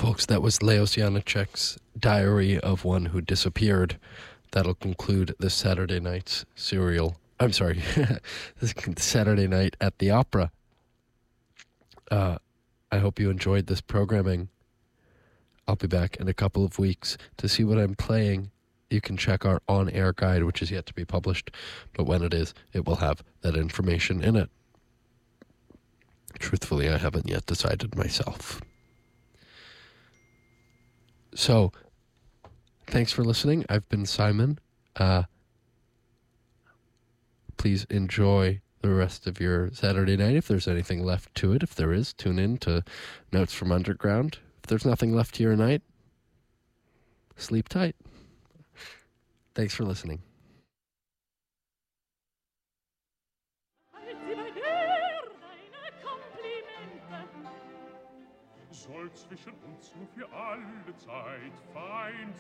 Folks, that was Leos Janicek's Diary of One Who Disappeared. That'll conclude this Saturday night's serial. I'm sorry, this Saturday night at the Opera. I hope you enjoyed this programming. I'll be back in a couple of weeks to see what I'm playing. You can check our on-air guide, which is yet to be published, but when it is, it will have that information in it. Truthfully, I haven't yet decided myself. So, thanks for listening. I've been Simon. Please enjoy the rest of your Saturday night. If there's anything left to it, if there is, tune in to Notes from Underground. If there's nothing left to your night, sleep tight. Thanks for listening. Soll zwischen uns nur für alle Zeit Feind